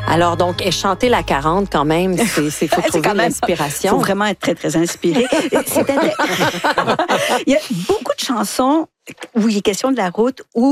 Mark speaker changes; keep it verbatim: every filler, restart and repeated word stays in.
Speaker 1: Alors, donc, et chanter la quarante, quand même, c'est, c'est faut trouver de l'inspiration.
Speaker 2: Il faut vraiment être très, très inspiré. C'est il y a beaucoup de chansons où il est question de la route, où